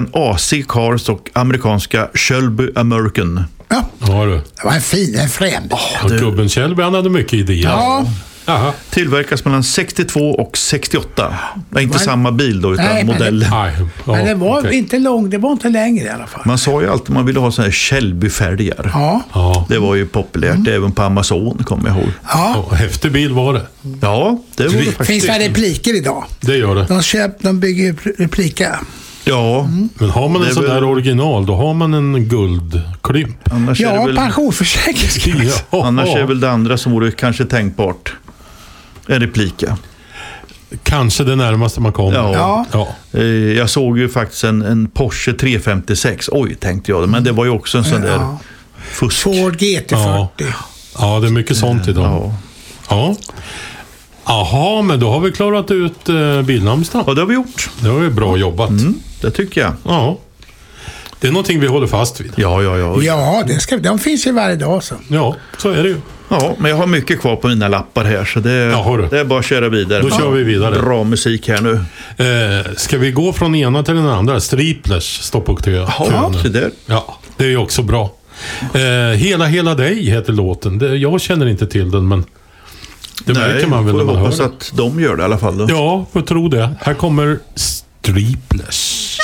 AC Cars och amerikanska Shelby American. Ja, Ja, du. det var en frän. Och gubben Kjellby, han hade mycket idéer. Ja. Aha. Tillverkas mellan 62 och 68. Det är inte samma bil då, utan Nej, men modell. Nej, ja, Men det var okej. inte det var inte längre i alla fall. Man sa ju alltid att man ville ha såna här Shelby-fälgar. Ja. Ja. Det var ju populärt även på Amazon, kommer jag ihåg. Ja. Ja, häftig bil var det. Ja, det var det Det faktiskt. finns väl repliker idag. Det gör det. De bygger repliker. Ja, Men har man Det en är sån väl- där original, då har man en guldklimp. annars, är Ja, det väl, pensionsförsäkring ska vi säga. annars är väl det andra som vore kanske tänkbart. En replika. Kanske det närmaste man kommer. Ja. Ja. Jag såg ju faktiskt en Porsche 356. Oj, tänkte jag. Men det var ju också en sån där Ja. fusk. Ford GT40. Ja, det är mycket sånt idag. Ja. Ja. Jaha, men då har vi klarat ut bilnamnsdagen. Och det har vi gjort. Det var ju bra jobbat. Det tycker jag. Ja. Det är någonting vi håller fast vid. Ja. Ja, de finns ju varje dag så. Ja, så är det ju. Ja, men jag har mycket kvar på mina lappar här, så Jaha, du. det är bara att köra vidare. Då kör vi vidare. Bra musik här nu. Ska vi gå från ena till den andra? Striplers står på kö. Ja, nu. så där. Ja, det är ju också bra. Hela dig heter låten. Jag känner inte till den, men det märker man väl får när man hör hoppas den. att de gör det i alla fall då. Ja, jag tror det. Här kommer Striplers.